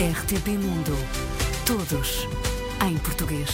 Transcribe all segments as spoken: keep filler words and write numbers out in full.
R T P Mundo. Todos em português.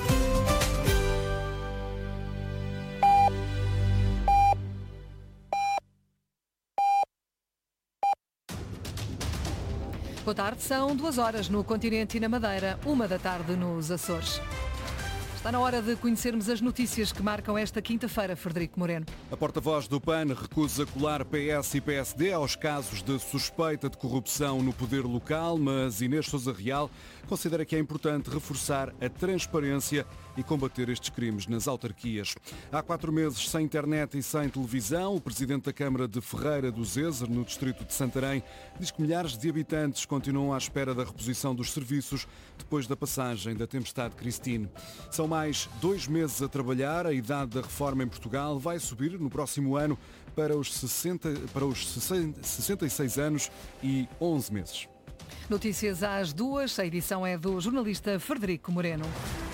Boa tarde, são duas horas no continente e na Madeira, uma da tarde nos Açores. Está na hora de conhecermos as notícias que marcam esta quinta-feira, Frederico Moreno. A porta-voz do P A N recusa colar P S e P S D aos casos de suspeita de corrupção no poder local, mas Inês Sousa Real considera que é importante reforçar a transparência e combater estes crimes nas autarquias. Há quatro meses sem internet e sem televisão, o presidente da Câmara de Ferreira do Zezer, no distrito de Santarém, diz que milhares de habitantes continuam à espera da reposição dos serviços depois da passagem da tempestade Christine. São mais dois meses a trabalhar, a idade da reforma em Portugal vai subir no próximo ano para os, sessenta, para os sessenta e seis anos e onze meses. Notícias às duas, a edição é do jornalista Frederico Moreno.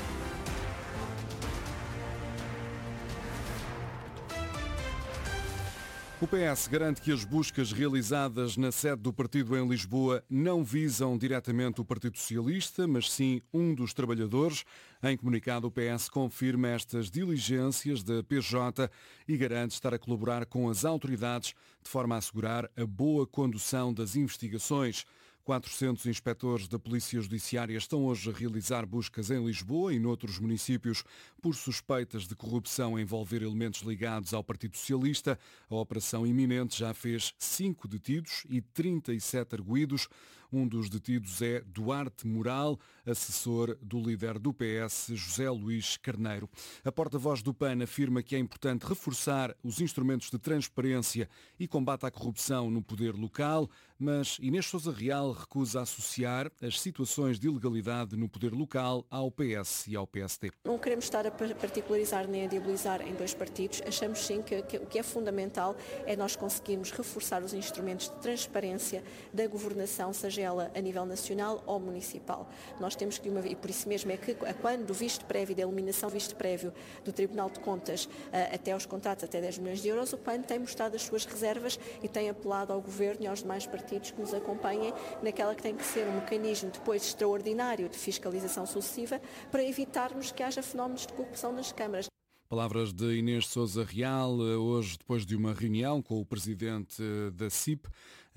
O P S garante que as buscas realizadas na sede do partido em Lisboa não visam diretamente o Partido Socialista, mas sim um dos trabalhadores. Em comunicado, o P S confirma estas diligências da P J e garante estar a colaborar com as autoridades de forma a assegurar a boa condução das investigações. quatrocentos inspectores da Polícia Judiciária estão hoje a realizar buscas em Lisboa e noutros municípios por suspeitas de corrupção a envolver elementos ligados ao Partido Socialista. A operação iminente já fez cinco detidos e trinta e sete arguidos. Um dos detidos é Duarte Moral, assessor do líder do P S, José Luís Carneiro. A porta-voz do P A N afirma que é importante reforçar os instrumentos de transparência e combate à corrupção no poder local, mas Inês Sousa Real recusa associar as situações de ilegalidade no poder local ao P S e ao P S D. Não queremos estar a particularizar nem a diabolizar em dois partidos. Achamos sim que, que o que é fundamental é nós conseguirmos reforçar os instrumentos de transparência da governação, seja ela a nível nacional ou municipal. Nós temos que, uma, e por isso mesmo é que quando do visto prévio, da eliminação do visto prévio do Tribunal de Contas até aos contratos até dez milhões de euros, o P A N tem mostrado as suas reservas e tem apelado ao Governo e aos demais partidos que nos acompanhem naquela que tem que ser um mecanismo depois extraordinário de fiscalização sucessiva para evitarmos que haja fenómenos de corrupção nas câmaras. Palavras de Inês Sousa Real, hoje depois de uma reunião com o presidente da C I P,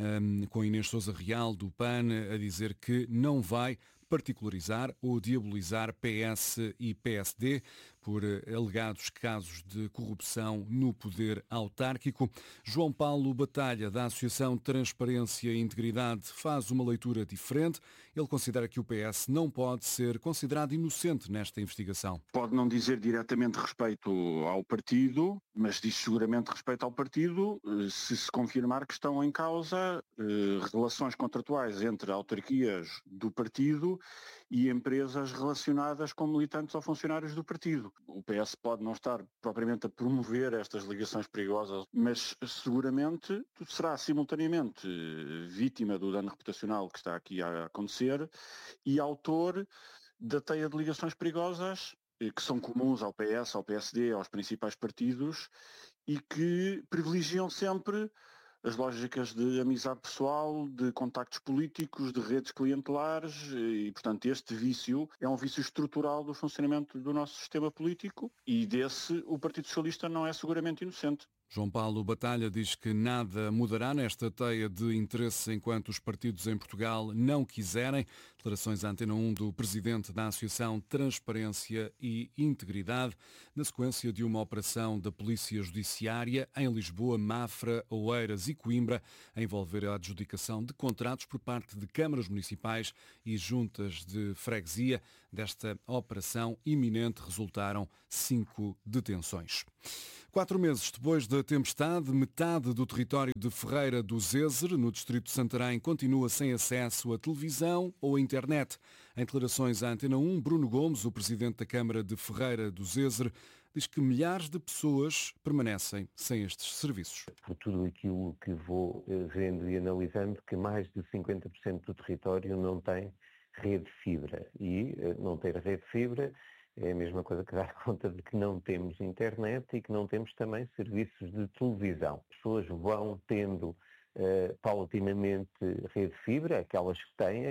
com Inês Sousa Real do P A N, a dizer que não vai particularizar ou diabolizar P S e P S D por alegados casos de corrupção no poder autárquico. João Paulo Batalha, da Associação Transparência e Integridade, faz uma leitura diferente. Ele considera que o P S não pode ser considerado inocente nesta investigação. Pode não dizer diretamente respeito ao partido, mas diz seguramente respeito ao partido se se confirmar que estão em causa eh, relações contratuais entre autarquias do partido e empresas relacionadas com militantes ou funcionários do partido. O P S pode não estar propriamente a promover estas ligações perigosas, mas seguramente será simultaneamente vítima do dano reputacional que está aqui a acontecer e autor da teia de ligações perigosas que são comuns ao P S, ao P S D, aos principais partidos e que privilegiam sempre as lógicas de amizade pessoal, de contactos políticos, de redes clientelares e, portanto, este vício é um vício estrutural do funcionamento do nosso sistema político e desse o Partido Socialista não é seguramente inocente. João Paulo Batalha diz que nada mudará nesta teia de interesse enquanto os partidos em Portugal não quiserem. Declarações à Antena um do presidente da Associação Transparência e Integridade, na sequência de uma operação da Polícia Judiciária em Lisboa, Mafra, Oeiras e Coimbra, a envolver a adjudicação de contratos por parte de câmaras municipais e juntas de freguesia. Desta operação iminente resultaram cinco detenções. Quatro meses depois da tempestade, metade do território de Ferreira do Zezer, no distrito de Santarém, continua sem acesso à televisão ou à internet. Em declarações à Antena um, Bruno Gomes, o presidente da Câmara de Ferreira do Zezer, diz que milhares de pessoas permanecem sem estes serviços. Por tudo aquilo que vou vendo e analisando, que mais de cinquenta por cento do território não tem rede de fibra. E não ter rede de fibra é a mesma coisa que dar conta de que não temos internet e que não temos também serviços de televisão. As pessoas vão tendo uh, paulatinamente rede de fibra, aquelas que têm,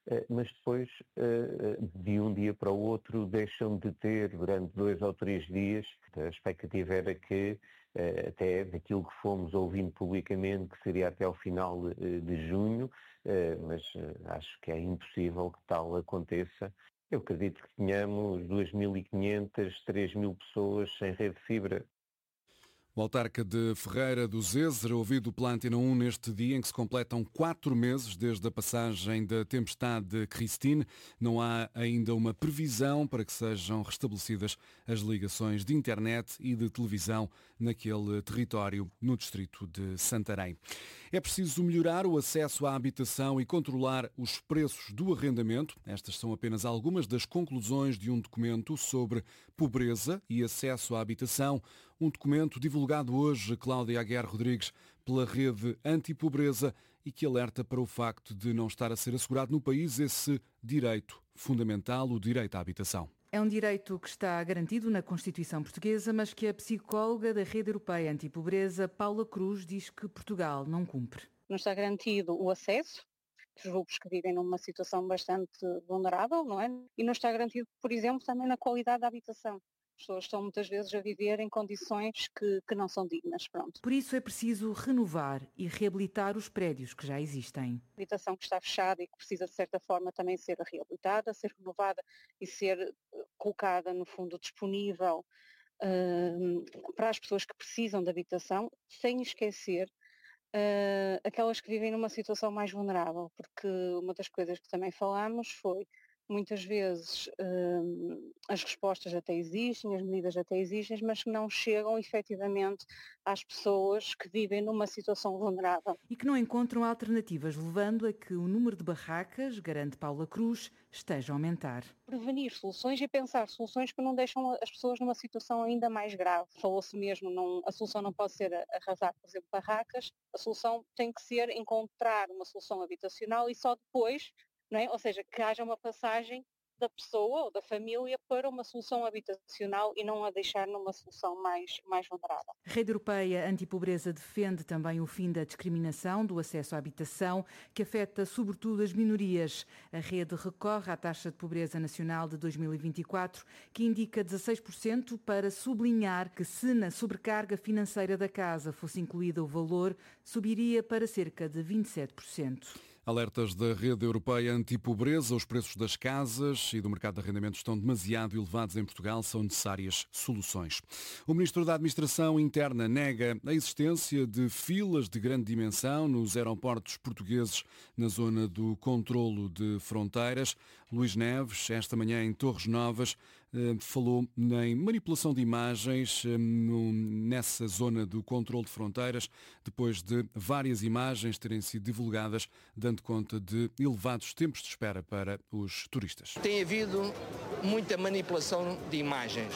mas depois, de um dia para o outro, deixam de ter durante dois ou três dias. A expectativa era que, até daquilo que fomos ouvindo publicamente, que seria até ao final de junho, mas acho que é impossível que tal aconteça. Eu acredito que tenhamos duas mil e quinhentas, três mil pessoas sem rede de fibra. O autarca de Ferreira do Zezer, ouvido pela Antena um neste dia em que se completam quatro meses desde a passagem da tempestade Christine. Não há ainda uma previsão para que sejam restabelecidas as ligações de internet e de televisão naquele território no distrito de Santarém. É preciso melhorar o acesso à habitação e controlar os preços do arrendamento. Estas são apenas algumas das conclusões de um documento sobre pobreza e acesso à habitação. Um documento divulgado hoje, Cláudia Aguiar Rodrigues, pela rede Antipobreza e que alerta para o facto de não estar a ser assegurado no país esse direito fundamental, o direito à habitação. É um direito que está garantido na Constituição Portuguesa, mas que a psicóloga da Rede Europeia Antipobreza, Paula Cruz, diz que Portugal não cumpre. Não está garantido o acesso, os grupos que vivem numa situação bastante vulnerável, não é? E não está garantido, por exemplo, também na qualidade da habitação. As pessoas estão muitas vezes a viver em condições que, que não são dignas. Pronto. Por isso é preciso renovar e reabilitar os prédios que já existem. A habitação que está fechada e que precisa de certa forma também ser reabilitada, ser renovada e ser colocada no fundo disponível uh, para as pessoas que precisam de habitação, sem esquecer uh, aquelas que vivem numa situação mais vulnerável, porque uma das coisas que também falámos foi muitas vezes hum, as respostas até existem, as medidas até existem, mas que não chegam efetivamente às pessoas que vivem numa situação vulnerável. E que não encontram alternativas, levando a que o número de barracas, garante Paula Cruz, esteja a aumentar. Prevenir soluções e pensar soluções que não deixam as pessoas numa situação ainda mais grave. Falou-se mesmo, não, a solução não pode ser arrasar, por exemplo, barracas, a solução tem que ser encontrar uma solução habitacional e só depois, não é? Ou seja, que haja uma passagem da pessoa ou da família para uma solução habitacional e não a deixar numa solução mais, mais vulnerável. A Rede Europeia Antipobreza defende também o fim da discriminação do acesso à habitação, que afeta sobretudo as minorias. A rede recorre à taxa de pobreza nacional de dois mil e vinte e quatro, que indica dezasseis por cento, para sublinhar que se na sobrecarga financeira da casa fosse incluído o valor, subiria para cerca de vinte e sete por cento. Alertas da Rede Europeia Antipobreza, os preços das casas e do mercado de arrendamento estão demasiado elevados em Portugal, são necessárias soluções. O Ministro da Administração Interna nega a existência de filas de grande dimensão nos aeroportos portugueses na zona do controlo de fronteiras. Luís Neves, esta manhã em Torres Novas, falou em manipulação de imagens nessa zona do controlo de fronteiras, depois de várias imagens terem sido divulgadas, dando conta de elevados tempos de espera para os turistas. Tem havido muita manipulação de imagens.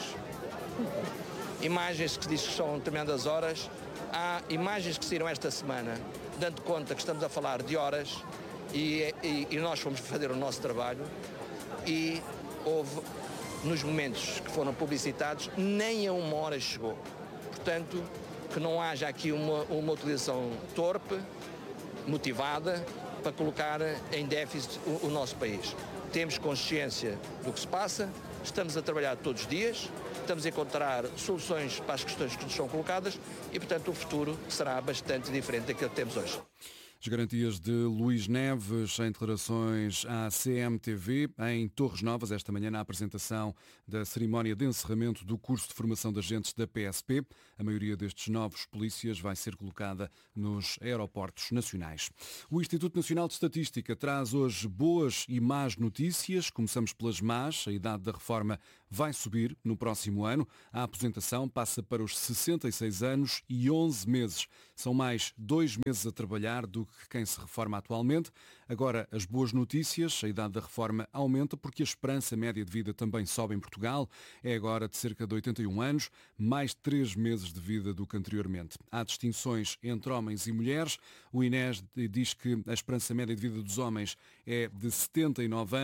Imagens que diz que são tremendas horas. Há imagens que saíram esta semana, dando conta que estamos a falar de horas e, e, e nós fomos fazer o nosso trabalho e houve, nos momentos que foram publicitados, nem a uma hora chegou. Portanto, que não haja aqui uma, uma utilização torpe, motivada, para colocar em déficit o, o nosso país. Temos consciência do que se passa, estamos a trabalhar todos os dias, estamos a encontrar soluções para as questões que nos são colocadas e, portanto, o futuro será bastante diferente daquilo que temos hoje. As garantias de Luís Neves em declarações à C M T V em Torres Novas, esta manhã na apresentação da cerimónia de encerramento do curso de formação de agentes da P S P. A maioria destes novos polícias vai ser colocada nos aeroportos nacionais. O Instituto Nacional de Estatística traz hoje boas e más notícias. Começamos pelas más. A idade da reforma vai subir no próximo ano. A aposentação passa para os sessenta e seis anos e onze meses. São mais dois meses a trabalhar do que quem se reforma atualmente. Agora, as boas notícias, a idade da reforma aumenta porque a esperança média de vida também sobe em Portugal. É agora de cerca de oitenta e um anos, mais três meses de vida do que anteriormente. Há distinções entre homens e mulheres. O I N E S diz que a esperança média de vida dos homens é de setenta e nove anos,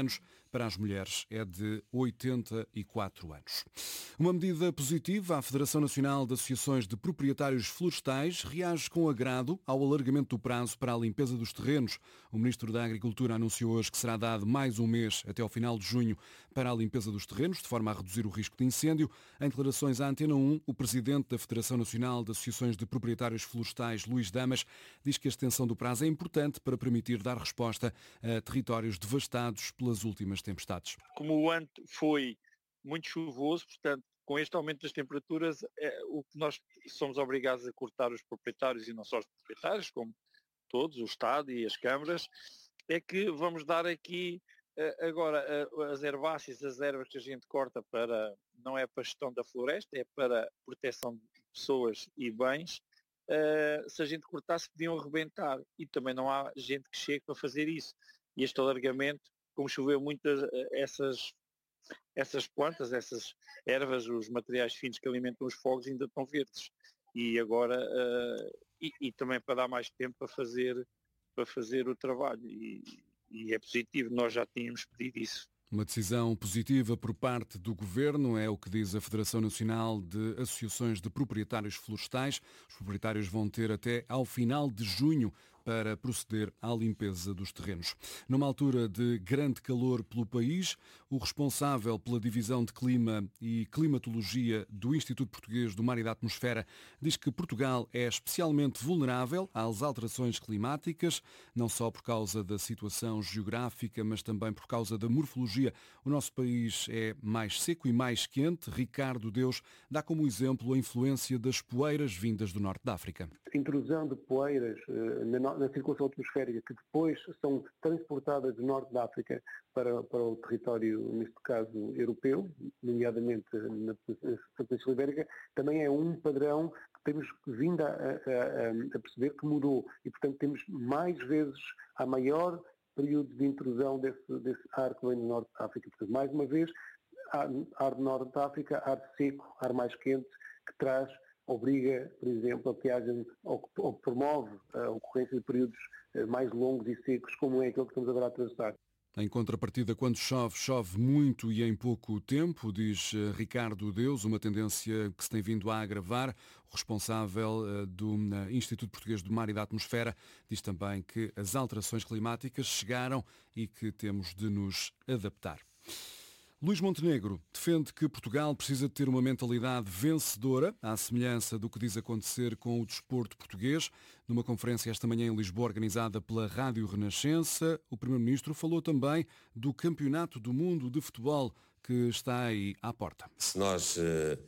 para as mulheres é de oitenta e quatro anos. Uma medida positiva, a Federação Nacional de Associações de Proprietários Florestais reage com agrado ao alargamento do prazo para a limpeza dos terrenos. O Ministro da Agricultura anunciou hoje que será dado mais um mês até ao final de junho para a limpeza dos terrenos, de forma a reduzir o risco de incêndio. Em declarações à Antena um, o Presidente da Federação Nacional de Associações de Proprietários Florestais, Luís Damas, diz que a extensão do prazo é importante para permitir dar resposta a territórios devastados pelas últimas tempestades. Como o ano foi muito chuvoso, portanto, com este aumento das temperaturas, é, o que nós somos obrigados a cortar os proprietários, e não só os proprietários, como todos, o Estado e as câmaras, é que vamos dar aqui agora as herbáceas, as ervas que a gente corta para, não é para a gestão da floresta, é para proteção de pessoas e bens. Uh, se a gente cortasse, podiam arrebentar, e também não há gente que chegue para fazer isso. E este alargamento, como choveu muitas essas, essas plantas, essas ervas, os materiais finos que alimentam os fogos ainda estão verdes. E agora, uh, e, e também para dar mais tempo para fazer, para fazer o trabalho. E, e é positivo, nós já tínhamos pedido isso. Uma decisão positiva por parte do Governo, é o que diz a Federação Nacional de Associações de Proprietários Florestais. Os proprietários vão ter até ao final de junho para proceder à limpeza dos terrenos. Numa altura de grande calor pelo país, o responsável pela Divisão de Clima e Climatologia do Instituto Português do Mar e da Atmosfera diz que Portugal é especialmente vulnerável às alterações climáticas, não só por causa da situação geográfica, mas também por causa da morfologia. O nosso país é mais seco e mais quente. Ricardo Deus dá como exemplo a influência das poeiras vindas do norte da África. A intrusão de poeiras na na circulação atmosférica, que depois são transportadas do norte da África para, para o território, neste caso, europeu, nomeadamente na Península Ibérica, também é um padrão que temos vindo a, a, a perceber que mudou. E, portanto, temos mais vezes, há maior período de intrusão desse, desse ar que vem do norte da África. Portanto, mais uma vez, ar, ar do norte da África, ar seco, ar mais quente, que traz obriga, por exemplo, a que haja, ou, ou promove a ocorrência de períodos mais longos e secos, como é aquele que estamos agora a atravessar. Em contrapartida, quando chove, chove muito e em pouco tempo, diz Ricardo Deus, uma tendência que se tem vindo a agravar. O responsável do Instituto Português do Mar e da Atmosfera diz também que as alterações climáticas chegaram e que temos de nos adaptar. Luís Montenegro defende que Portugal precisa de ter uma mentalidade vencedora, à semelhança do que diz acontecer com o desporto português. Numa conferência esta manhã em Lisboa, organizada pela Rádio Renascença, o Primeiro-Ministro falou também do Campeonato do Mundo de Futebol, que está aí à porta. Se nós uh,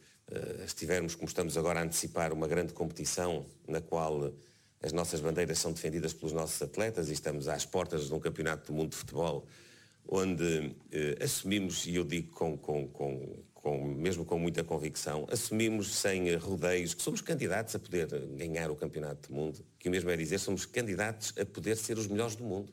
uh, estivermos, como estamos agora, a antecipar uma grande competição na qual as nossas bandeiras são defendidas pelos nossos atletas e estamos às portas de um Campeonato do Mundo de Futebol, onde eh, assumimos, e eu digo com, com, com, com, mesmo com muita convicção, assumimos sem rodeios que somos candidatos a poder ganhar o Campeonato do Mundo, que o mesmo é dizer, somos candidatos a poder ser os melhores do mundo.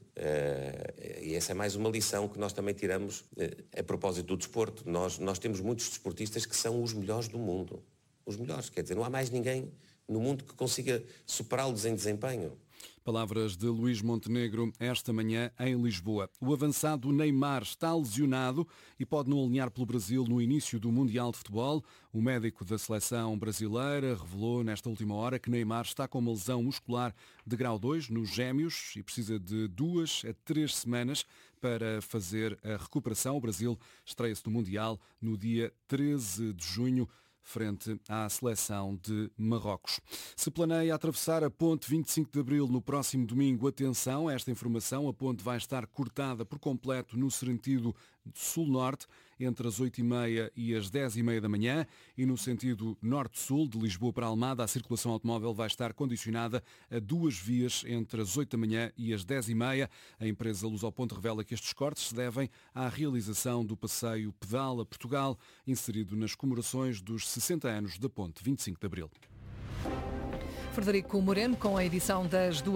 Uh, e essa é mais uma lição que nós também tiramos uh, a propósito do desporto. Nós, nós temos muitos desportistas que são os melhores do mundo. Os melhores, quer dizer, não há mais ninguém no mundo que consiga superá-los em desempenho. Palavras de Luís Montenegro esta manhã em Lisboa. O avançado Neymar está lesionado e pode não alinhar pelo Brasil no início do Mundial de Futebol. O médico da seleção brasileira revelou nesta última hora que Neymar está com uma lesão muscular de grau dois nos gêmeos e precisa de duas a três semanas para fazer a recuperação. O Brasil estreia-se no Mundial no dia treze de junho. Frente à seleção de Marrocos. Se planeia atravessar a ponte vinte e cinco de Abril no próximo domingo, atenção a esta informação, a ponte vai estar cortada por completo no sentido sul-norte, entre as oito e meia e as dez e meia da manhã, e no sentido norte-sul, de Lisboa para Almada, a circulação automóvel vai estar condicionada a duas vias entre as oito da manhã e as dez e meia. A empresa Luz ao Ponto revela que estes cortes se devem à realização do passeio Pedala Portugal, inserido nas comemorações dos sessenta anos da ponte vinte e cinco de Abril. Frederico Moreno com a edição das duas.